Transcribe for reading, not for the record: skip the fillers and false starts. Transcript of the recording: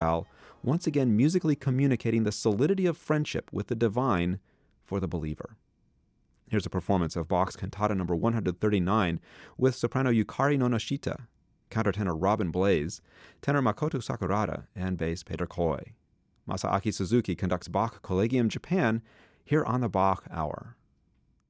chorale, once again musically communicating the solidity of friendship with the divine for the believer. Here's a performance of Bach's Cantata No. 139 with soprano Yukari Nonoshita, countertenor Robin Blaze, tenor Makoto Sakurada, and bass Peter Koi. Masaaki Suzuki conducts Bach Collegium Japan here on the Bach Hour.